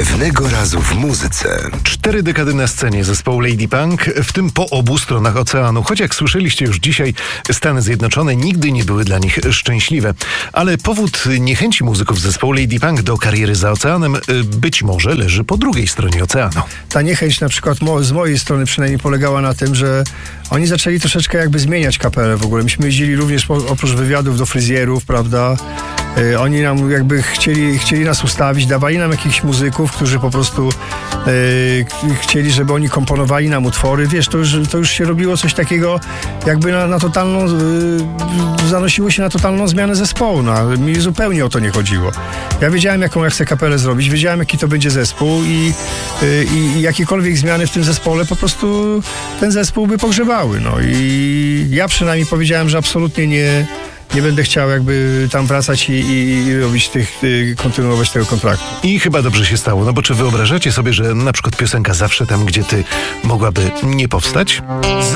Pewnego razu w muzyce. 4 dekady na scenie zespołu Lady Punk, w tym po obu stronach oceanu. Choć jak słyszeliście już dzisiaj, Stany Zjednoczone nigdy nie były dla nich szczęśliwe. Ale powód niechęci muzyków zespołu Lady Punk do kariery za oceanem być może leży po drugiej stronie oceanu. Ta niechęć na przykład z mojej strony przynajmniej polegała na tym, że oni zaczęli troszeczkę jakby zmieniać kapelę w ogóle. Myśmy jeździli również oprócz wywiadów do fryzjerów, prawda? Oni nam jakby chcieli nas ustawić, dawali nam jakichś muzyków, którzy po prostu chcieli, żeby oni komponowali nam utwory. Wiesz, to już się robiło coś takiego jakby na totalną, zanosiło się na totalną zmianę zespołu. No, ale mi zupełnie o to nie chodziło. Ja wiedziałem, jaką ja chcę kapelę zrobić, wiedziałem, jaki to będzie zespół i jakiekolwiek zmiany w tym zespole po prostu ten zespół by pogrzebały. No i ja przynajmniej powiedziałem, że absolutnie nie będę chciał jakby tam wracać i robić kontynuować tego kontraktu. I chyba dobrze się stało, no bo czy wyobrażacie sobie, że na przykład piosenka Zawsze tam, gdzie ty mogłaby nie powstać?